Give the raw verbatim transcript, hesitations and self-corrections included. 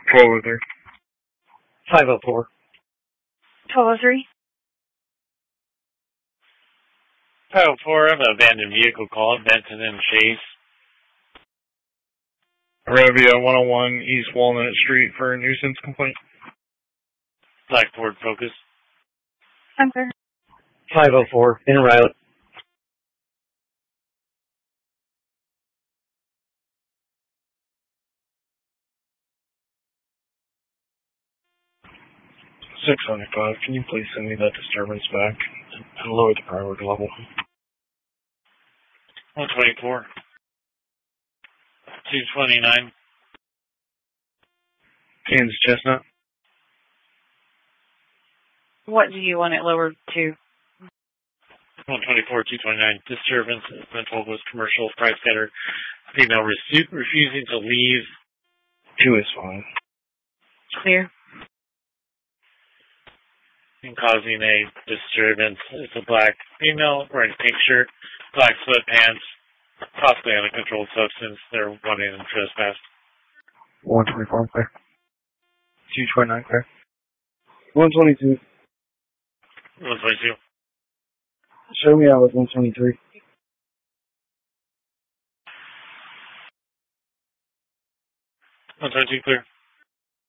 twelve oh three. five oh four. twelve oh three. five oh four, I have an abandoned vehicle call, Benton and Chase. Arabia one oh one East Walnut Street for a nuisance complaint. Black Ford Focus. I'm clear. five oh four, en route. six seventy-five, can you please send me that disturbance back and lower the priority level? one twenty-four. two twenty-nine. Kansas Chestnut. What do you want it lowered to? one twenty-four, two twenty-nine. Disturbance mental was commercial price setter. Female resu- refusing to leave. Two is fine. Clear. And causing a disturbance. It's a black female wearing a pink shirt, black sweatpants, possibly on a controlled substance. They're wanting to trespass. one twenty-four, clear. two twenty-nine, clear. one twenty-two. one twenty-two. Show me out with one twenty-three. one twenty-two, clear.